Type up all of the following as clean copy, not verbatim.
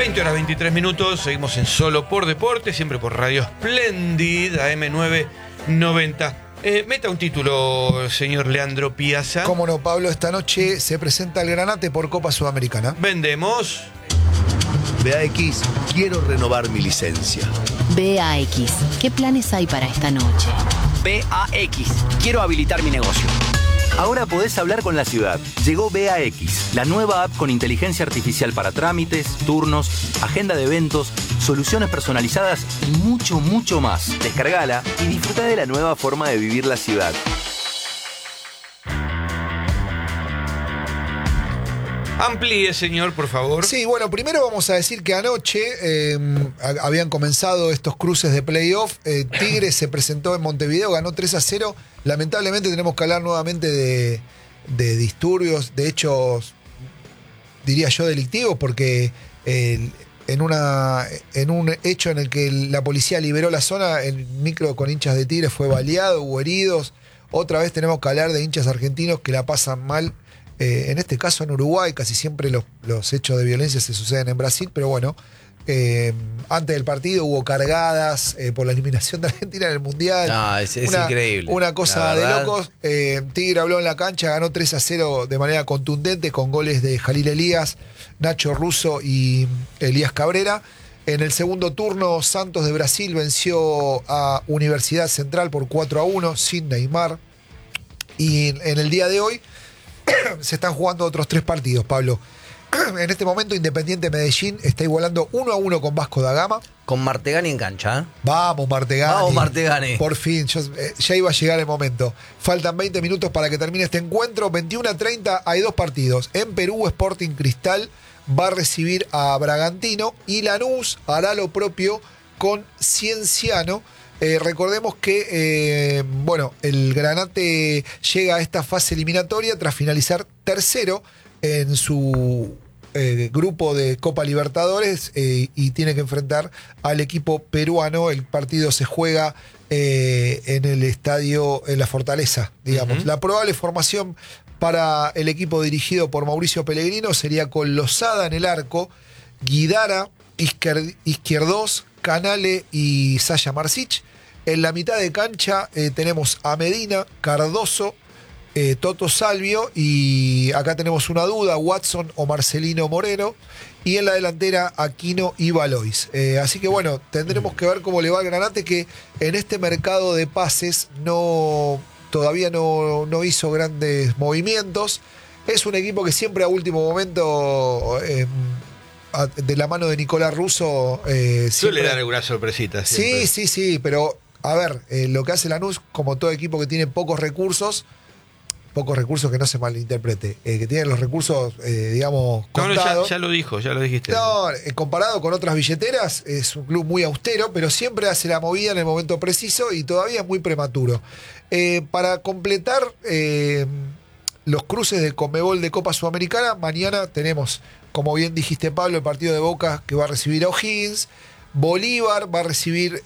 20 horas 23 minutos, seguimos en Solo por Deporte, siempre por Radio Splendid, AM990. Meta un título, señor Leandro Piazza. Cómo no, Pablo, esta noche se presenta el Granate por Copa Sudamericana. Vendemos. BAX, quiero renovar mi licencia. BAX, ¿qué planes hay para esta noche? BAX, quiero habilitar mi negocio. Ahora podés hablar con la ciudad. Llegó BAX, la nueva app con inteligencia artificial para trámites, turnos, agenda de eventos, soluciones personalizadas y mucho, mucho más. Descargala y disfruta de la nueva forma de vivir la ciudad. Amplíe, señor, por favor. Sí, bueno, primero vamos a decir que anoche habían comenzado estos cruces de playoff. Tigre se presentó en Montevideo, ganó 3-0. Lamentablemente tenemos que hablar nuevamente de disturbios, de hechos, diría yo, delictivos, porque en un hecho en el que la policía liberó la zona, el micro con hinchas de Tigre fue baleado, hubo heridos. Otra vez tenemos que hablar de hinchas argentinos que la pasan mal. En este caso en Uruguay, casi siempre los hechos de violencia se suceden en Brasil, pero bueno, antes del partido hubo cargadas por la eliminación de Argentina en el Mundial. Es increíble. Una cosa de locos. Tigre habló en la cancha, ganó 3-0 de manera contundente con goles de Jalil Elías, Nacho Russo y Elías Cabrera. En el segundo turno, Santos de Brasil venció a Universidad Central por 4-1 sin Neymar. Y en el día de hoy se están jugando otros 3 partidos, Pablo. En este momento, Independiente Medellín está igualando 1-1 con Vasco da Gama. Con Martegani en cancha, ¿eh? Vamos, Martegani. Vamos, Martegani. Por fin, ya iba a llegar el momento. Faltan 20 minutos para que termine este encuentro. 21-30, hay 2 partidos. En Perú, Sporting Cristal va a recibir a Bragantino y Lanús hará lo propio con Cienciano. Recordemos que el Granate llega a esta fase eliminatoria tras finalizar tercero en su grupo de Copa Libertadores y tiene que enfrentar al equipo peruano. El partido se juega en el estadio, en la Fortaleza, digamos. La probable formación para el equipo dirigido por Mauricio Pellegrino sería con Lozada en el arco, Guidara, Izquierdos, Canale y Sasha Marsic. En la mitad de cancha tenemos a Medina, Cardoso, Toto Salvio y acá tenemos una duda, Watson o Marcelino Moreno. Y en la delantera, Aquino y Valois. Así que bueno, tendremos que ver cómo le va al Granate, que en este mercado de pases todavía no hizo grandes movimientos. Es un equipo que siempre a último momento, de la mano de Nicolás Russo, suele dar alguna sorpresita. Sí, pero a ver, lo que hace Lanús, como todo equipo que tiene pocos recursos que no se malinterprete, que tiene los recursos, digamos, contados. Ya lo dijiste. No, comparado con otras billeteras, es un club muy austero, pero siempre hace la movida en el momento preciso y todavía es muy prematuro. Para completar los cruces de Conmebol de Copa Sudamericana, mañana tenemos, como bien dijiste, Pablo, el partido de Boca que va a recibir a O'Higgins. Bolívar va a recibir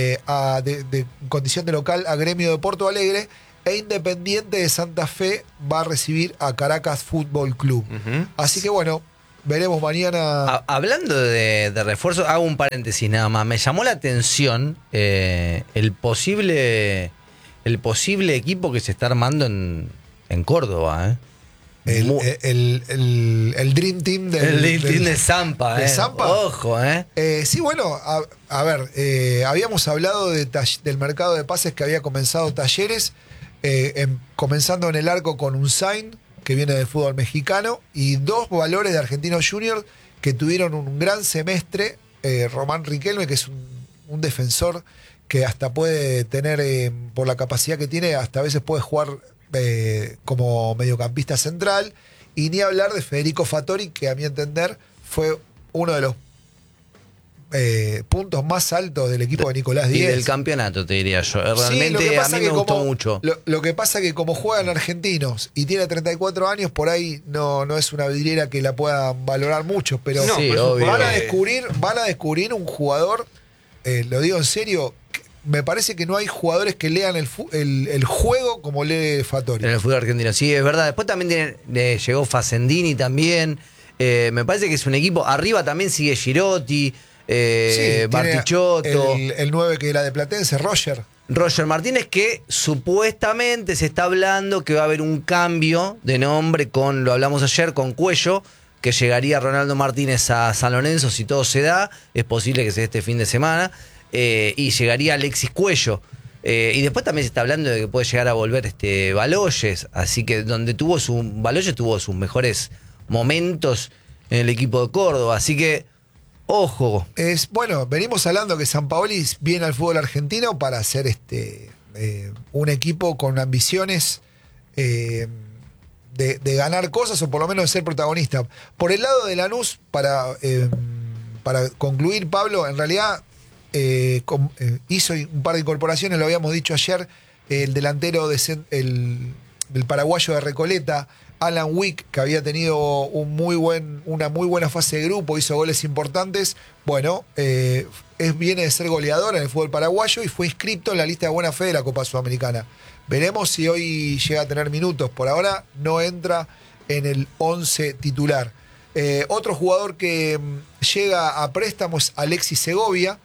de condición de local a Gremio de Porto Alegre, e Independiente de Santa Fe va a recibir a Caracas Fútbol Club. Así que bueno, veremos mañana. Hablando de refuerzo, hago un paréntesis nada más. Me llamó la atención el posible equipo que se está armando en Córdoba, El Dream Team de Zampa. ¿De Zampa? Ojo, sí, bueno, a ver, habíamos hablado del mercado de pases que había comenzado Talleres, comenzando en el arco con Unzain, que viene del fútbol mexicano, y 2 valores de Argentinos Juniors que tuvieron un gran semestre. Román Riquelme, que es un defensor que hasta puede tener, por la capacidad que tiene, hasta a veces puede jugar como mediocampista central, y ni hablar de Federico Fattori, que a mi entender fue uno de los puntos más altos del equipo de Nicolás Díez. Y del campeonato, te diría yo. Realmente sí, a mí me gustó mucho. Lo que pasa que como juegan argentinos y tiene 34 años, por ahí no es una vidriera que la puedan valorar mucho, pero sí, obvio. van a descubrir un jugador, lo digo en serio. Me parece que no hay jugadores que lean el juego como lee Fattori. En el fútbol argentino, sí, es verdad. Después también llegó Facendini también. Me parece que es un equipo. Arriba también sigue Girotti, Sí, Bartichotto. el 9 que era de Platense, Roger Martínez, que supuestamente se está hablando que va a haber un cambio de nombre lo hablamos ayer, con Cuello, que llegaría Ronaldo Martínez a San Lorenzo si todo se da, es posible que sea este fin de semana, y llegaría Alexis Cuello. Y después también se está hablando de que puede llegar a volver Baloyes, así que Baloyes tuvo sus mejores momentos en el equipo de Córdoba, así que ojo. Bueno, venimos hablando que Sampaoli viene al fútbol argentino para ser un equipo con ambiciones de ganar cosas, o por lo menos de ser protagonista. Por el lado de Lanús, para concluir, Pablo, en realidad hizo un par de incorporaciones, lo habíamos dicho ayer, el delantero del paraguayo de Recoleta, Alan Wick, que había tenido una muy buena fase de grupo, hizo goles importantes. Bueno, viene de ser goleador en el fútbol paraguayo y fue inscrito en la lista de buena fe de la Copa Sudamericana. Veremos si hoy llega a tener minutos. Por ahora no entra en el 11 titular. Otro jugador que llega a préstamo es Alexis Segovia,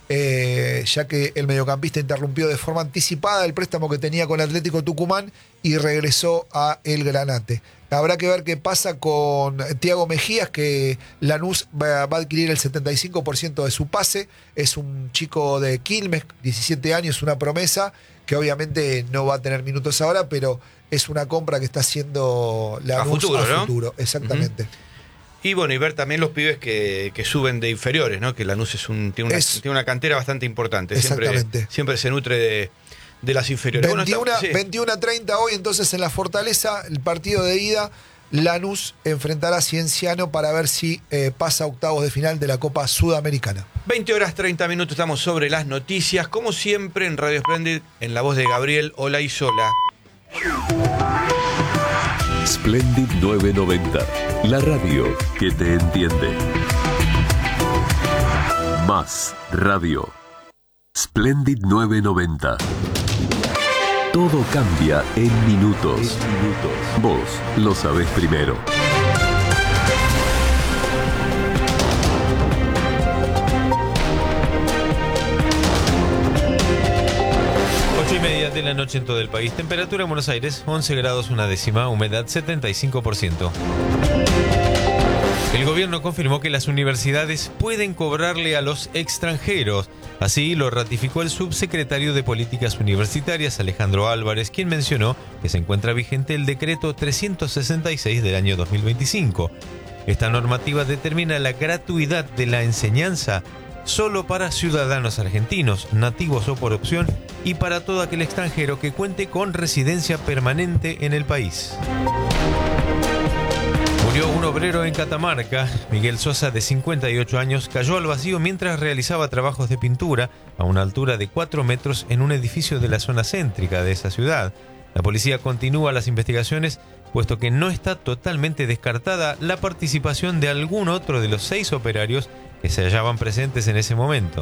ya que el mediocampista interrumpió de forma anticipada el préstamo que tenía con Atlético Tucumán y regresó a el Granate. Habrá que ver qué pasa con Thiago Mejías, que Lanús va a adquirir el 75% de su pase. Es un chico de Quilmes, 17 años, una promesa, que obviamente no va a tener minutos ahora, pero es una compra que está haciendo Lanús a futuro. Exactamente. Uh-huh. Y bueno, y ver también los pibes que suben de inferiores, ¿no? Que Lanús tiene una cantera bastante importante. Siempre se nutre de las inferiores. 21-30 hoy, entonces en la Fortaleza, el partido de ida, Lanús enfrentará a Cienciano para ver si pasa a octavos de final de la Copa Sudamericana. 20:30, estamos sobre las noticias, como siempre en Radio Splendid, en la voz de Gabriel Olaizola. Splendid 990, la radio que te entiende. Más radio. Splendid 990. Todo cambia en minutos. Vos lo sabés primero. De la noche en todo el país. Temperatura en Buenos Aires 11 grados 1 décima, humedad 75%. El gobierno confirmó que las universidades pueden cobrarle a los extranjeros. Así lo ratificó el subsecretario de Políticas Universitarias, Alejandro Álvarez, quien mencionó que se encuentra vigente el decreto 366 del año 2025. Esta normativa determina la gratuidad de la enseñanza solo para ciudadanos argentinos, nativos o por opción, y para todo aquel extranjero que cuente con residencia permanente en el país. Murió un obrero en Catamarca. Miguel Sosa, de 58 años, cayó al vacío mientras realizaba trabajos de pintura a una altura de 4 metros en un edificio de la zona céntrica de esa ciudad. La policía continúa las investigaciones, puesto que no está totalmente descartada la participación de algún otro de los 6 operarios que se hallaban presentes en ese momento.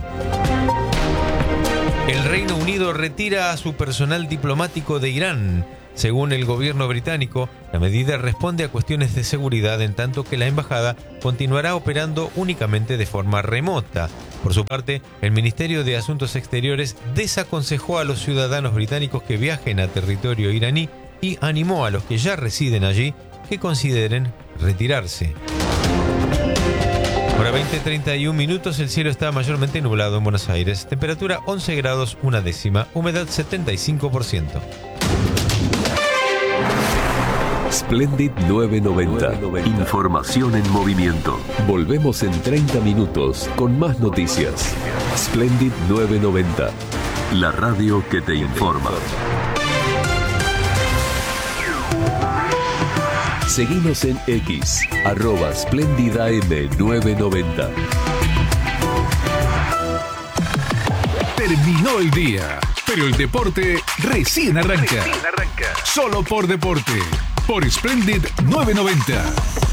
El Reino Unido retira a su personal diplomático de Irán. Según el gobierno británico, la medida responde a cuestiones de seguridad, en tanto que la embajada continuará operando únicamente de forma remota. Por su parte, el Ministerio de Asuntos Exteriores desaconsejó a los ciudadanos británicos que viajen a territorio iraní y animó a los que ya residen allí que consideren retirarse. Ahora 20:31, el cielo está mayormente nublado en Buenos Aires. Temperatura 11 grados 1 décima, humedad 75%. Splendid 990. Información en movimiento. Volvemos en 30 minutos con más noticias. Splendid 990. La radio que te informa. Seguinos en X, @SplendidAM990. Terminó el día, pero el deporte recién arranca. Solo por deporte, por Splendid 990.